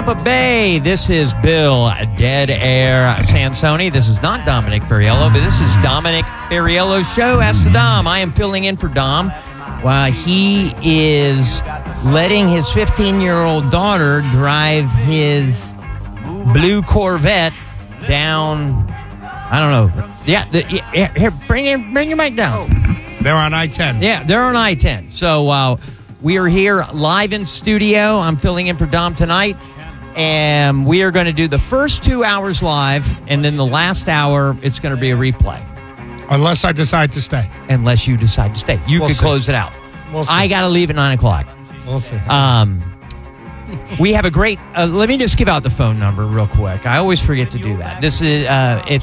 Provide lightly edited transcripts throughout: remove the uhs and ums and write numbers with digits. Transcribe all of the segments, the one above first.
Tampa Bay. This is Bill Dead Air Sansoni. This is not Dominic Ferriello, but this is Dominic Ferriello's show. Ask the Dom. I am filling in for Dom while he is letting his 15-year-old daughter drive his blue Corvette down. I don't know. Yeah, here, bring your mic down. They're on I-10. Yeah, they're on I-10. So we are here live in studio. I'm filling in for Dom tonight, and we are going to do the first 2 hours live, and then the last hour, it's going to be a replay. Unless I decide to stay. Unless you decide to stay. You We'll could see. close it out. We'll see. I got to leave at 9 o'clock. We'll see. We have a great, let me just give out the phone number real quick. I always forget to do that. This is, it's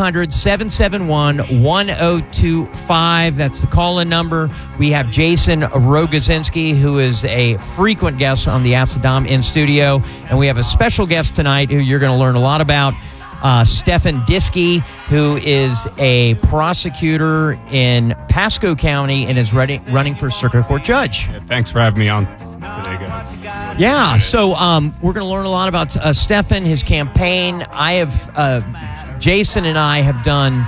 1-800-771-1025. That's the call-in number. We have Jason Rogozinski, who is a frequent guest on the Ask the Dom in studio. And we have a special guest tonight who you're going to learn a lot about. Stefan Diskey, who is a prosecutor in Pasco County and is running for circuit court judge. Yeah, thanks for having me on today, guys. Yeah, so we're going to learn a lot about Stefan, his campaign. Jason and I have done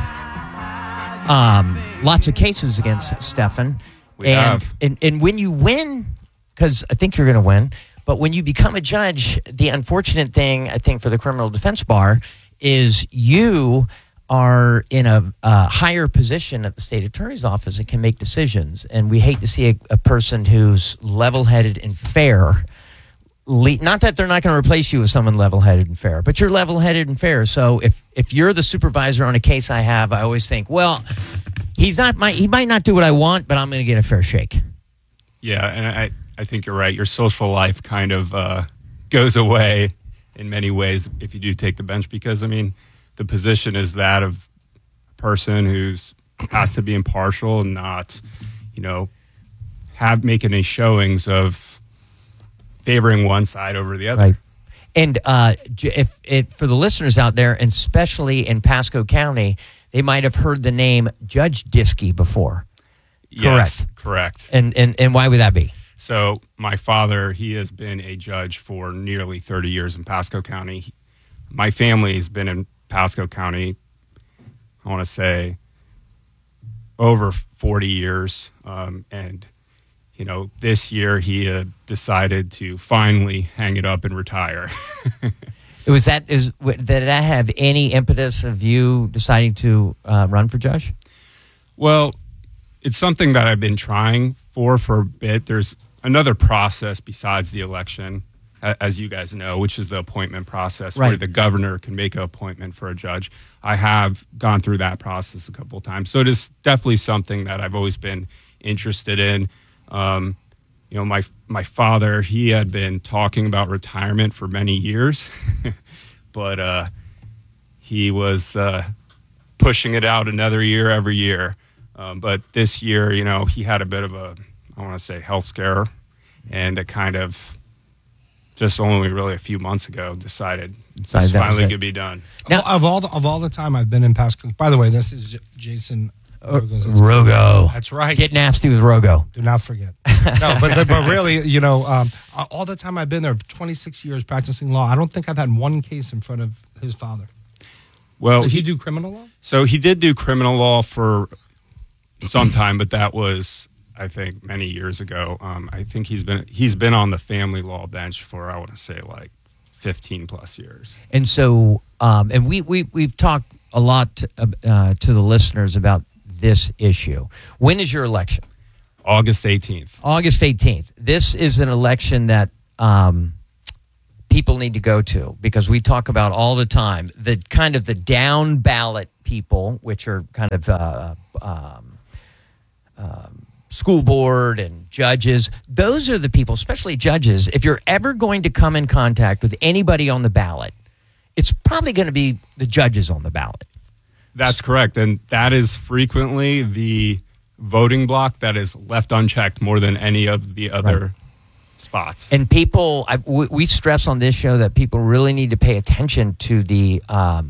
lots of cases against Stefan. We have. And when you win, because I think you're going to win, but when you become a judge, the unfortunate thing, I think, for the criminal defense bar is you are in a higher position at the state attorney's office and can make decisions. And we hate to see a person who's level-headed and fair. Not that they're not going to replace you with someone level-headed and fair, but you're level-headed and fair. So if you're the supervisor on a case I have, I always think, well, he might not do what I want, but I'm going to get a fair shake. Yeah, and I think you're right. Your social life kind of goes away in many ways if you do take the bench because, I mean, the position is that of a person who's has to be impartial and not, make any showings of favoring one side over the other. Right. And if for the listeners out there, and especially in Pasco County, they might have heard the name Judge Diskey before. Yes, correct. And why would that be? So my father, he has been a judge for nearly 30 years in Pasco County. My family has been in Pasco County, I want to say, over 40 years. And, this year he decided to finally hang it up and retire. Did that have any impetus of you deciding to run for judge? Well, it's something that I've been trying for a bit. There's another process besides the election, as you guys know, which is the appointment process, right, where the governor can make an appointment for a judge. I have gone through that process a couple of times. So it is definitely something that I've always been interested in. My father, he had been talking about retirement for many years, but he was pushing it out another year every year. But this year, he had a bit of a, I want to say, health scare, and it kind of just only really a few months ago decided finally could be done. Now, of all the time I've been in Pasco, by the way, this is Jason Rogo. That's right. Get nasty with Rogo. Do not forget. No, but really, all the time I've been there, 26 years practicing law, I don't think I've had one case in front of his father. Well, did he do criminal law? So he did do criminal law for some time, but that was, I think, many years ago. I think he's been on the family law bench for, I want to say, like 15 plus years. And so, and we've talked a lot to the listeners about this issue. When is your election? August 18th. August 18th. This is an election that people need to go to because we talk about all the time the kind of the down ballot people, which are kind of school board and judges. Those are the people, especially judges. If you're ever going to come in contact with anybody on the ballot, it's probably going to be the judges on the ballot. That's correct. And that is frequently the voting block that is left unchecked more than any of the other spots. And people, we stress on this show that people really need to pay attention to the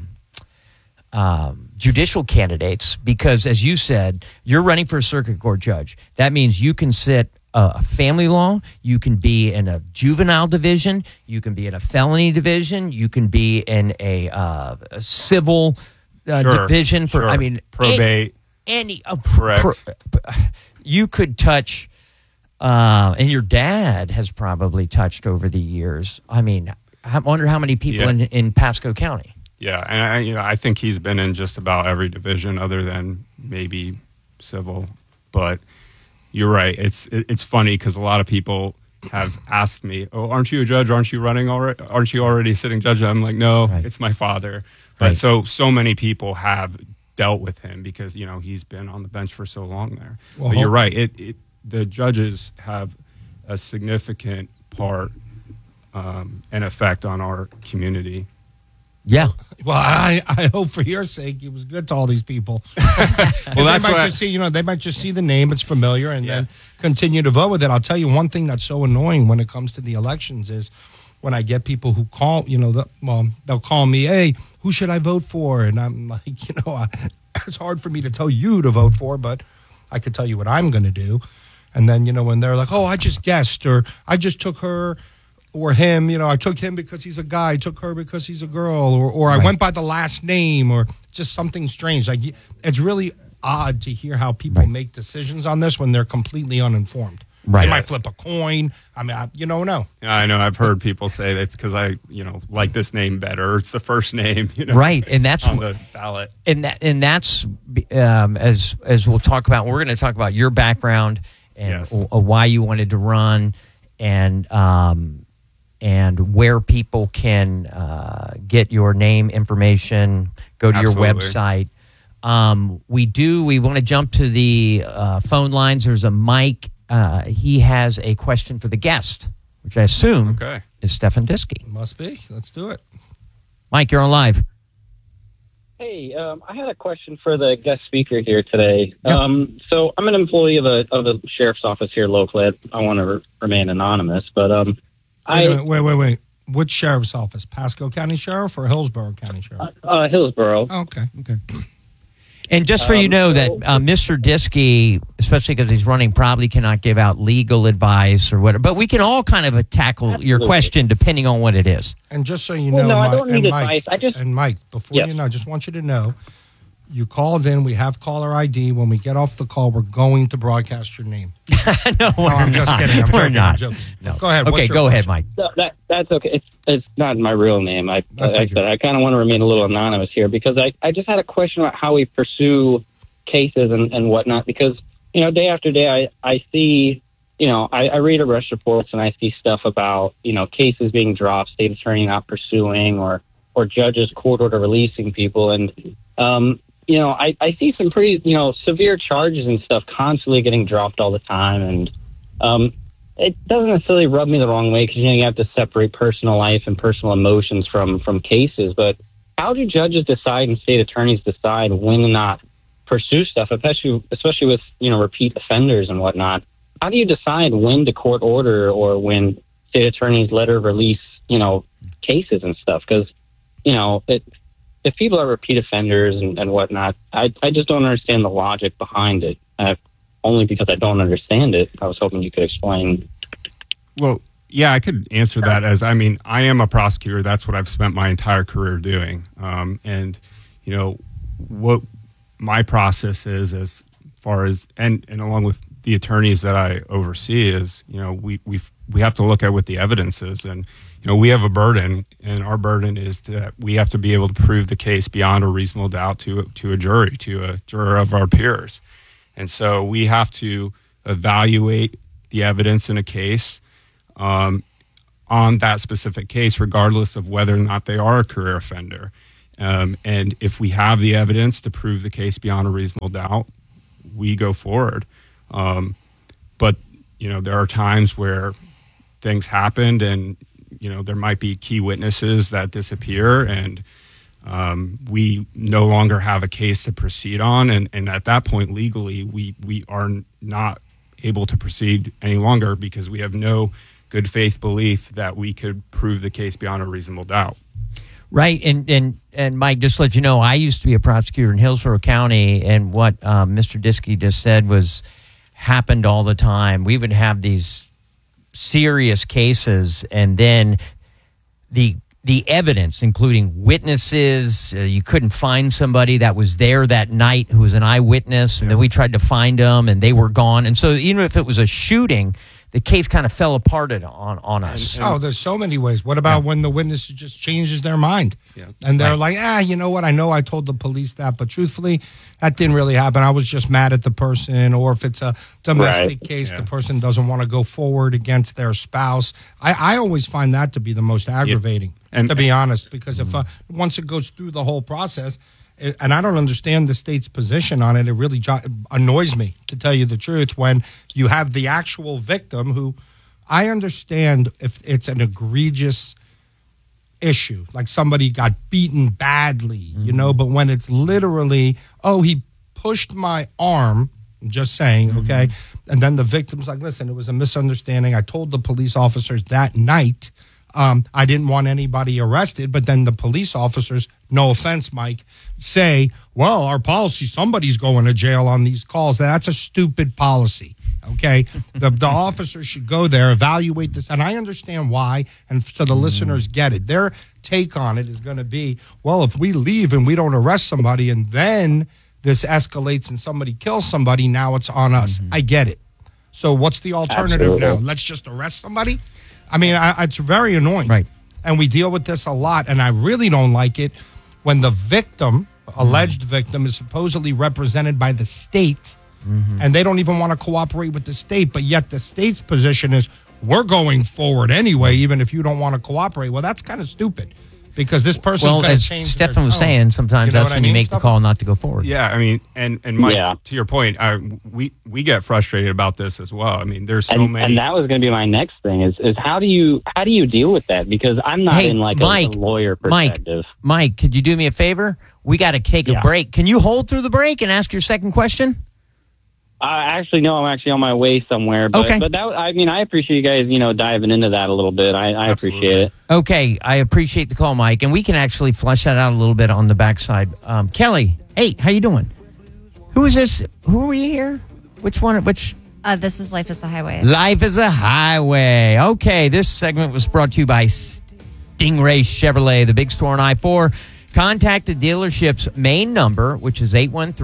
judicial candidates because, as you said, you're running for a circuit court judge. That means you can sit a family law. You can be in a juvenile division. You can be in a felony division. You can be in a civil division for. Sure. I mean, probate. Correct. You could touch, and your dad has probably touched over the years. I mean, I wonder how many people in Pasco County. Yeah, and I think he's been in just about every division other than maybe civil. But you're right. It's funny because a lot of people have asked me, "Oh, aren't you a judge? Aren't you running already? Aren't you already sitting judge?" I'm like, "No, It's my father." But so many people have dealt with him because he's been on the bench for so long there. Well, but you're right. The judges have a significant part and effect on our community. Yeah. Well, I hope for your sake it was good to all these people. Well, that's they might just see, they might just see the name, it's familiar, and then continue to vote with it. I'll tell you one thing that's so annoying when it comes to the elections is when I get people who call, they'll call me, "Hey, who should I vote for?" And I'm like, it's hard for me to tell you to vote for, but I could tell you what I'm going to do. And then, when they're like, "Oh, I just guessed," or "I just took her or him, I took him because he's a guy, I took her because he's a girl, or I went by the last name," or just something strange. Like, it's really odd to hear how people make decisions on this when they're completely uninformed. Right. They might flip a coin. I mean, you don't know. Yeah, I know. I've heard people say that's because I, like this name better. It's the first name, right, and that's on the ballot. And that's as we'll talk about. We're going to talk about your background and why you wanted to run, and where people can get your name information. Go to your website. We want to jump to the phone lines. There's a Mike. He has a question for the guest, which I assume is Stefan Diski. Must be. Let's do it. Mike, you're on live. Hey, I had a question for the guest speaker here today. Yep. So I'm an employee of the sheriff's office here locally. I want to remain anonymous, but Wait. Which sheriff's office? Pasco County Sheriff or Hillsborough County Sheriff? Hillsborough. Oh, okay. And just so you know that Mr. Diski, especially because he's running, probably cannot give out legal advice or whatever. But we can all kind of tackle your question depending on what it is. And just so you know, I don't need advice. Mike, before you know, I just want you to know, you called in. We have caller ID. When we get off the call, we're going to broadcast your name. No, I'm just kidding. I'm joking. No. Go ahead. Okay, go ahead, Mike. No, that's okay. It's not my real name. I kind of want to remain a little anonymous here because I just had a question about how we pursue cases and whatnot. Because day after day, I see I read arrest reports and I see stuff about cases being dropped, state attorney not pursuing, or judges court order releasing people, and I see some pretty, severe charges and stuff constantly getting dropped all the time. And it doesn't necessarily rub me the wrong way because, you have to separate personal life and personal emotions from cases. But how do judges decide and state attorneys decide when to not pursue stuff, especially with, repeat offenders and whatnot? How do you decide when to court order or when state attorneys let her release, cases and stuff? Because, if people are repeat offenders and whatnot, I just don't understand the logic behind it. Only because I don't understand it. I was hoping you could explain. Well, yeah, I could answer that I am a prosecutor. That's what I've spent my entire career doing. And what my process is as far as, and along with the attorneys that I oversee is, we have to look at what the evidence is. And, we have a burden, and our burden is that we have to be able to prove the case beyond a reasonable doubt to a jury, to a juror of our peers. And so we have to evaluate the evidence in a case on that specific case, regardless of whether or not they are a career offender. And if we have the evidence to prove the case beyond a reasonable doubt, we go forward. But, there are times where things happened and, there might be key witnesses that disappear and we no longer have a case to proceed on. And at that point, legally, we are not able to proceed any longer because we have no good faith belief that we could prove the case beyond a reasonable doubt. Right. And Mike, just to let you know, I used to be a prosecutor in Hillsborough County, and what Mr. Diski just said was happened all the time. We would have these serious cases, and then the evidence, including witnesses, you couldn't find somebody that was there that night who was an eyewitness, and then we tried to find them, and they were gone. And so even if it was a shooting, the case kind of fell apart on us. There's so many ways. What about when the witness just changes their mind? Yeah. And they're like, you know what? I know I told the police that, but truthfully, that didn't really happen. I was just mad at the person. Or if it's a domestic case, the person doesn't want to go forward against their spouse. I always find that to be the most aggravating, to be honest, because if once it goes through the whole process, and I don't understand the state's position on it. It really annoys me, to tell you the truth, when you have the actual victim who, I understand if it's an egregious issue, like somebody got beaten badly, you know, but when it's literally, he pushed my arm, I'm just saying, okay, and then the victim's like, listen, it was a misunderstanding. I told the police officers that night I didn't want anybody arrested, but then the police officers, no offense, Mike, say, well, our policy, somebody's going to jail on these calls. That's a stupid policy, okay? The officers should go there, evaluate this, and I understand why, and so the listeners get it. Their take on it is going to be, well, if we leave and we don't arrest somebody and then this escalates and somebody kills somebody, now it's on us. I get it. So what's the alternative now? Let's just arrest somebody? I mean, it's very annoying. Right. And we deal with this a lot, and I really don't like it when the victim, alleged victim, is supposedly represented by the state, and they don't even want to cooperate with the state, but yet the state's position is, we're going forward anyway, even if you don't want to cooperate. Well, that's kind of stupid, because this person's going to change their tone. Stefan was saying, sometimes that's when you make the call not to go forward. Yeah, I mean, and Mike, to your point, we get frustrated about this as well. I mean, there's so many. And that was going to be my next thing is how do you deal with that? Because I'm not in like a lawyer perspective. Mike, could you do me a favor? We got to take a break. Can you hold through the break and ask your second question? Actually, no, I'm actually on my way somewhere. But, okay. But that, I mean, I appreciate you guys, diving into that a little bit. I appreciate it. Okay, I appreciate the call, Mike, and we can actually flesh that out a little bit on the backside. Kelly, hey, how you doing? Who is this? Who are we here? Which one? This is Life is a Highway. Life is a Highway. Okay, this segment was brought to you by Stingray Chevrolet, the big store on I-4. Contact the dealership's main number, which is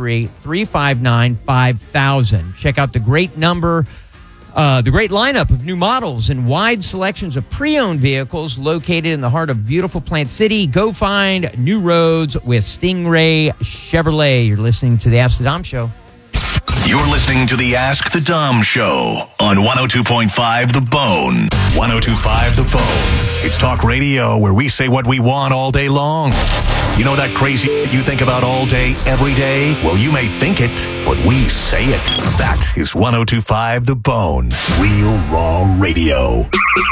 813-359-5000. Check out the great lineup of new models and wide selections of pre-owned vehicles located in the heart of beautiful Plant City. Go find new roads with Stingray Chevrolet. You're listening to the Ask the Dom Show. You're listening to the Ask the Dom Show on 102.5 The Bone. 102.5 The Bone. It's talk radio where we say what we want all day long. You know that crazy you think about all day, every day? Well, you may think it, but we say it. That is 102.5 The Bone. Real Raw Radio.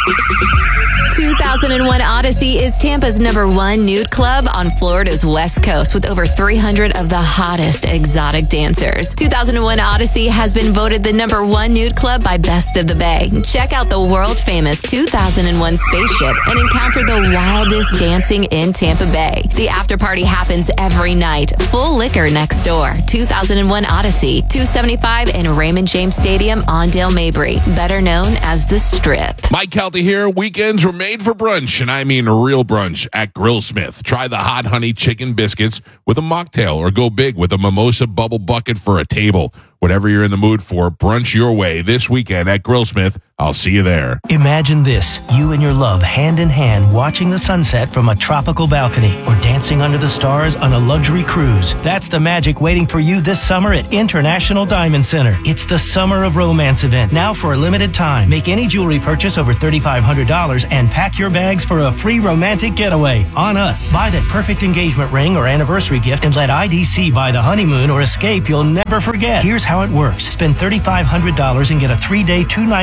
2001 Odyssey is Tampa's #1 nude club on Florida's West Coast with over 300 of the hottest exotic dancers. 2001 Odyssey has been voted the #1 nude club by Best of the Bay. Check out the world-famous 2001 spaceship and encounter the wildest dancing in Tampa Bay. The after party happens every night. Full liquor next door. 2001 Odyssey, 275 in Raymond James Stadium on Dale Mabry, better known as The Strip. Mike Kelty here. Weekends were made for brunch, and I mean real brunch at Grillsmith. Try the hot honey chicken biscuits with a mocktail, or go big with a mimosa bubble bucket for a table. Whatever you're in the mood for, brunch your way this weekend at Grillsmith. I'll see you there. Imagine this, you and your love hand in hand watching the sunset from a tropical balcony or dancing under the stars on a luxury cruise. That's the magic waiting for you this summer at International Diamond Center. It's the Summer of Romance event, now for a limited time. Make any jewelry purchase over $3,500 and pack your bags for a free romantic getaway on us. Buy that perfect engagement ring or anniversary gift and let IDC buy the honeymoon or escape you'll never forget. Here's how it works. Spend $3,500 and get a 3-day, 2-night romantic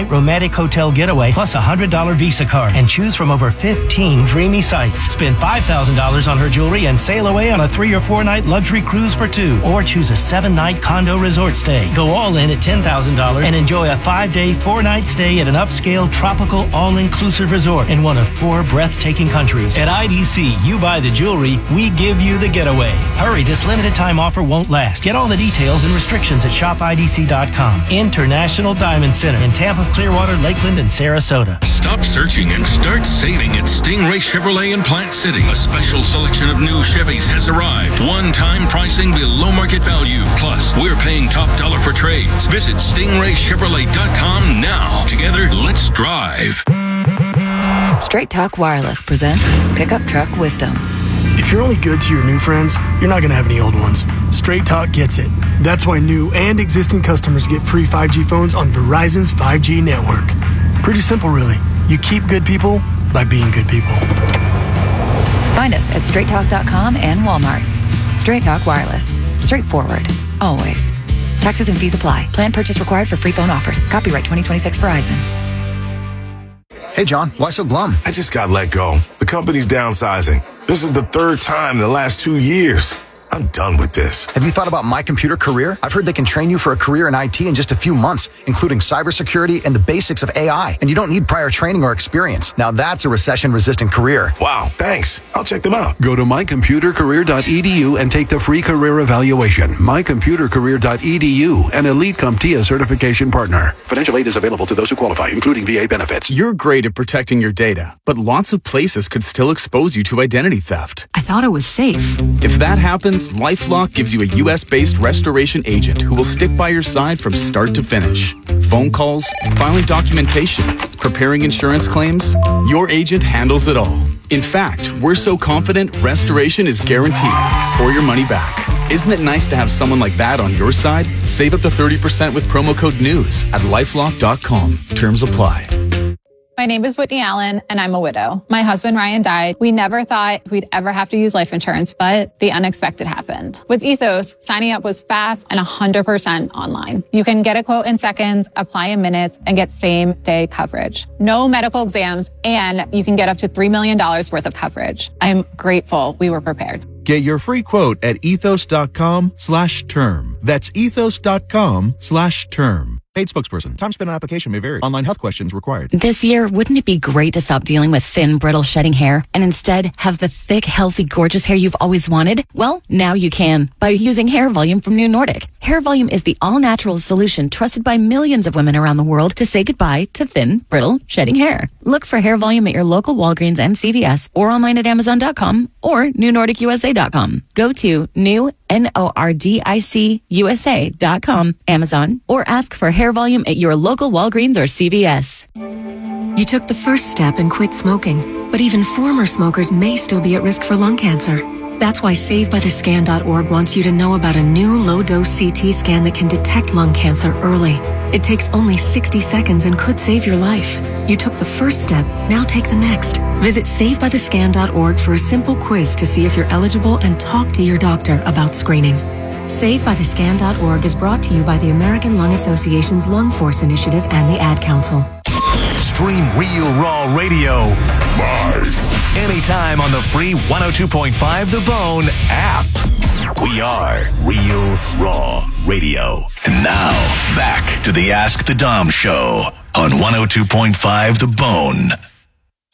Lake Hotel Getaway plus a $100 Visa card and choose from over 15 dreamy sights. Spend $5,000 on her jewelry and sail away on a 3 or 4 night luxury cruise for 2, or choose a 7-night condo resort stay. Go all in at $10,000 and enjoy a 5-day, 4-night stay at an upscale tropical all-inclusive resort in one of 4 breathtaking countries. At IDC, you buy the jewelry, we give you the getaway. Hurry, this limited time offer won't last. Get all the details and restrictions at shopidc.com. International Diamond Center in Tampa, Clearwater, Lakeland, and Sarasota. Stop searching and start saving at Stingray Chevrolet in Plant City. A special selection of new Chevys has arrived. One-time pricing below market value. Plus, we're paying top dollar for trades. Visit StingrayChevrolet.com now. Together, let's drive. Straight Talk Wireless presents Pickup Truck Wisdom. If you're only good to your new friends, you're not going to have any old ones. Straight Talk gets it. That's why new and existing customers get free 5G phones on Verizon's 5G network. Pretty simple, really. You keep good people by being good people. Find us at straighttalk.com and Walmart. Straight Talk Wireless. Straightforward. Always. Taxes and fees apply. Plan purchase required for free phone offers. Copyright 2026 Verizon. Hey, John, why so glum? I just got let go. The company's downsizing. This is the 3rd time in the last 2 years. I'm done with this. Have you thought about My Computer Career? I've heard they can train you for a career in IT in just a few months, including cybersecurity and the basics of AI. And you don't need prior training or experience. Now that's a recession-resistant career. Wow, thanks. I'll check them out. Go to mycomputercareer.edu and take the free career evaluation. mycomputercareer.edu, an Elite CompTIA certification partner. Financial aid is available to those who qualify, including VA benefits. You're great at protecting your data, but lots of places could still expose you to identity theft. I thought it was safe. If that happens, LifeLock gives you a U.S.-based restoration agent who will stick by your side from start to finish. Phone calls, filing documentation, preparing insurance claims, your agent handles it all. In fact, we're so confident restoration is guaranteed or your money back. Isn't it nice to have someone like that on your side? Save up to 30% with promo code NEWS at LifeLock.com. Terms apply. My name is Whitney Allen, and I'm a widow. My husband, Ryan, died. We never thought we'd ever have to use life insurance, but the unexpected happened. With Ethos, signing up was fast and 100% online. You can get a quote in seconds, apply in minutes, and get same-day coverage. No medical exams, and you can get up to $3 million worth of coverage. I'm grateful we were prepared. Get your free quote at ethos.com/term. That's ethos.com/term. Paid spokesperson. Time spent on application may vary. Online health questions required. This year, wouldn't it be great to stop dealing with thin, brittle, shedding hair and instead have the thick, healthy, gorgeous hair you've always wanted? Well, now you can by using Hair Volume from New Nordic. Hair Volume is the all-natural solution trusted by millions of women around the world to say goodbye to thin, brittle, shedding hair. Look for Hair Volume at your local Walgreens and CVS or online at Amazon.com or NewNordicUSA.com. Go to NewNordicUSA.com, Amazon, or ask for Hair Volume at your local Walgreens or CVS. You took the first step and quit smoking, but even former smokers may still be at risk for lung cancer. That's why SaveByTheScan.org wants you to know about a new low-dose CT scan that can detect lung cancer early. It takes only 60 seconds and could save your life. You took the first step, now take the next. Visit SaveByTheScan.org for a simple quiz to see if you're eligible and talk to your doctor about screening. SaveByTheScan.org is brought to you by the American Lung Association's Lung Force Initiative and the Ad Council. Stream Real Raw Radio live anytime on the free 102.5 The Bone app. We are Real Raw Radio. And now, back to the Ask the Dom Show on 102.5 The Bone.